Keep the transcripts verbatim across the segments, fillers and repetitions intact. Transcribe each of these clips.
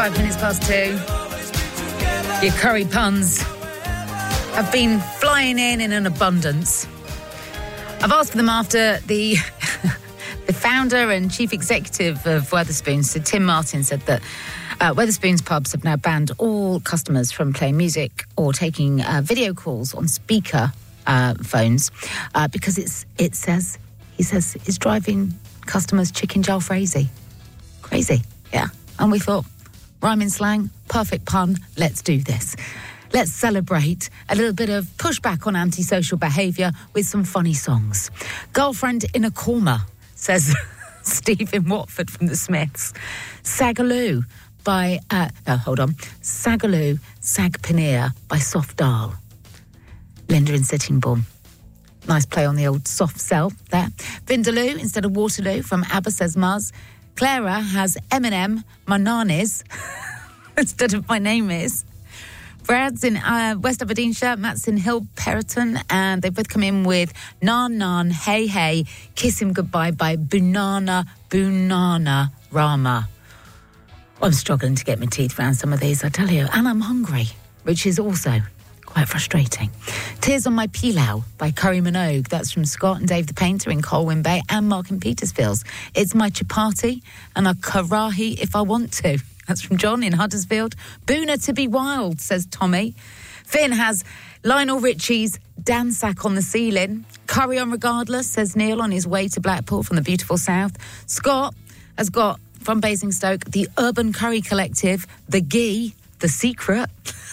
Five minutes past two. Your curry puns have been flying in in an abundance. I've asked for them after the the founder and chief executive of Wetherspoons, so Tim Martin, said that uh, Wetherspoons pubs have now banned all customers from playing music or taking uh, video calls on speaker uh, phones uh, because it's it says he says it's driving customers chicken jalfrezi. Crazy, yeah. And we thought, rhyming slang, perfect pun, let's do this. Let's celebrate a little bit of pushback on antisocial behaviour with some funny songs. Girlfriend in a Coma, says Steve in Watford from the Smiths. Sagaloo by, uh, no, hold on. Sagaloo, Sag Paneer by Soft Dahl. Linda in Sittingbourne. Nice play on the old soft sell there. Vindaloo instead of Waterloo from ABBA, says Muzz. Clara has Eminem, my nanis, instead of my name is. Brad's in uh, West Aberdeenshire, Matt's in Hill Periton, and they've both come in with Nan Nan, Hey Hey, Kiss Him Goodbye by Bunana, Bunana Rama. Oh, I'm struggling to get my teeth around some of these, I tell you, and I'm hungry, which is also quite frustrating. Tears on My Pilau by Curry Minogue. That's from Scott and Dave the Painter in Colwyn Bay and Mark in Petersfield. It's my chapati and a karahi if I want to. That's from John in Huddersfield. Boona to be wild, says Tommy. Finn has Lionel Richie's Dansack on the Ceiling. Curry on Regardless, says Neil on his way to Blackpool from the beautiful south. Scott has got, from Basingstoke, the Urban Curry Collective, The Ghee, The Secret.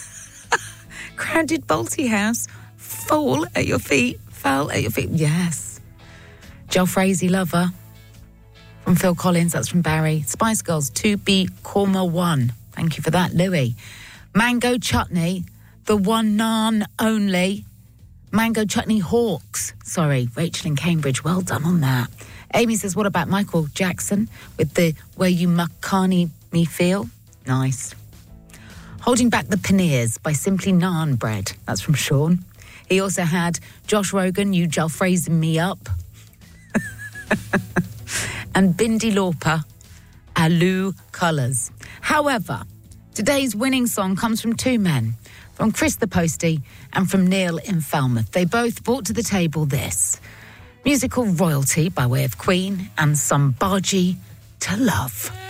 Crowded Balti House, fall at your feet, fell at your feet. Yes. Jalfrezi Lover from Phil Collins, that's from Barry. Spice Girls, two B Korma one. Thank you for that, Louis. Mango Chutney, the one naan only. Mango Chutney Hawks. Sorry, Rachel in Cambridge, well done on that. Amy says, what about Michael Jackson with the Where You Makani Me Feel? Nice. Holding Back the Paneers by Simply Naan Bread. That's from Sean. He also had Josh Rogan, You Jalfrazing Me Up. And Bindi Lauper, Alu Colours. However, today's winning song comes from two men, from Chris the Postie and from Neil in Falmouth. They both brought to the table this. Musical royalty by way of Queen and Somebody to Love.